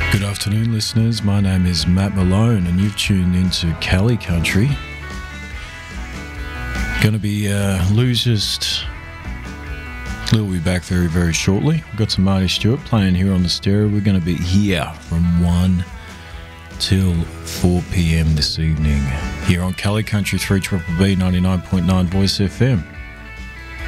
Good afternoon, listeners. My name is Matt Malone, and you've tuned into Cali Country. Going to be Losest. We'll be back very, very shortly. We've got some Marty Stewart playing here on the stereo. We're going to be here from 1 till 4 p.m. this evening here on Cali Country 3BBB 99.9 Voice FM.